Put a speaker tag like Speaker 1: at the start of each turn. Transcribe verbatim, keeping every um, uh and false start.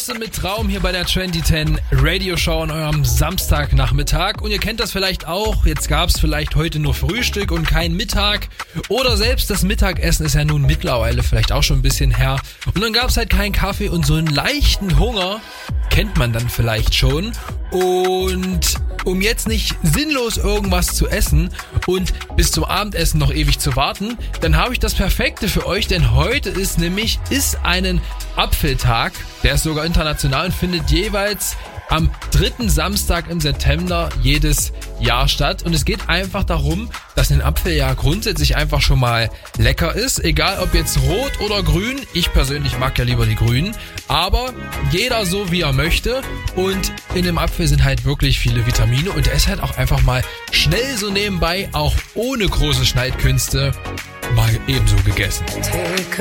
Speaker 1: Beste mit Traum hier bei der zwanzig zehn Radio Show an eurem Samstagnachmittag. Und ihr kennt das vielleicht auch, jetzt gab es vielleicht heute nur Frühstück und kein Mittag. Oder selbst das Mittagessen ist ja nun mittlerweile vielleicht auch schon ein bisschen her. Und dann gab es halt keinen Kaffee und so einen leichten Hunger kennt man dann vielleicht schon. Und um jetzt nicht sinnlos irgendwas zu essen und bis zum Abendessen noch ewig zu warten, dann habe ich das Perfekte für euch, denn heute ist nämlich ist einen Apfeltag, der ist sogar international und findet jeweils am dritten Samstag im September jedes Jahr statt. Und es geht einfach darum, dass ein Apfel ja grundsätzlich einfach schon mal lecker ist. Egal ob jetzt rot oder grün. Ich persönlich mag ja lieber die grünen. Aber jeder so wie er möchte. Und in dem Apfel sind halt wirklich viele Vitamine. Und der ist halt auch einfach mal schnell so nebenbei, auch ohne große Schneidkünste, mal ebenso gegessen.